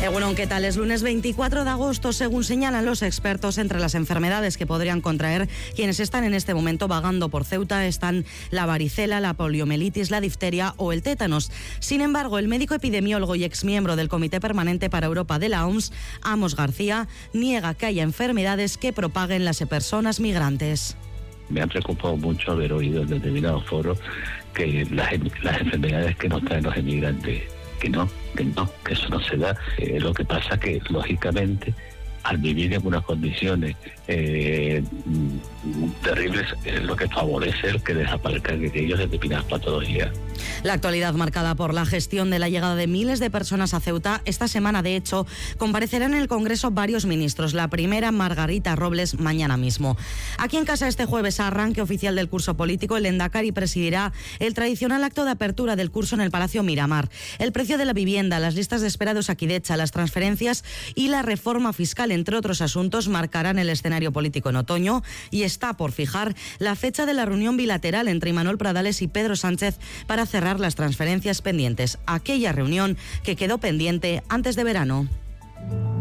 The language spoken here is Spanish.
Egunon, ¿qué tal? Es lunes 24 de agosto. Según señalan los expertos, entre las enfermedades que podrían contraer quienes están en este momento vagando por Ceuta están la varicela, la poliomielitis, la difteria o el tétanos. Sin embargo, el médico epidemiólogo y exmiembro del Comité Permanente para Europa de la OMS, Amos García, niega que haya enfermedades que propaguen las personas migrantes. Me ha preocupado mucho haber oído en determinados foros que las enfermedades que nos traen los emigrantes, que eso no se da. Lo que pasa es que, lógicamente, al vivir en unas condiciones terribles, es lo que favorece el que desaparezcan aquellos determinadas patologías. La actualidad marcada por la gestión de la llegada de miles de personas a Ceuta. Esta semana, de hecho, comparecerán en el Congreso varios ministros. La primera, Margarita Robles, mañana mismo. Aquí en casa este jueves, arranque oficial del curso político, el Lehendakari presidirá el tradicional acto de apertura del curso en el Palacio Miramar. El precio de la vivienda, las listas de espera de Osakidetza, las transferencias y la reforma fiscal, entre otros asuntos, marcarán el escenario político en otoño, y está por fijar la fecha de la reunión bilateral entre Imanol Pradales y Pedro Sánchez para cerrar las transferencias pendientes, aquella reunión que quedó pendiente antes de verano.